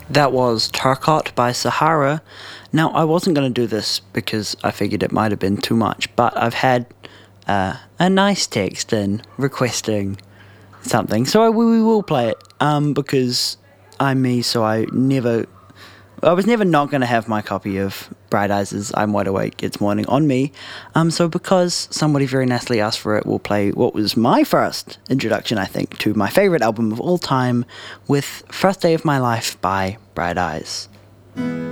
That was Tarkot by Sahara. Now, I wasn't going to do this because I figured it might have been too much, but I've had a nice text in requesting something, so we will play it, because I'm me, so I was never not going to have my copy of Bright Eyes' I'm Wide Awake, It's Morning on me. So because somebody very nicely asked for it, we'll play what was my first introduction, I think, to my favourite album of all time with First Day of My Life by Bright Eyes.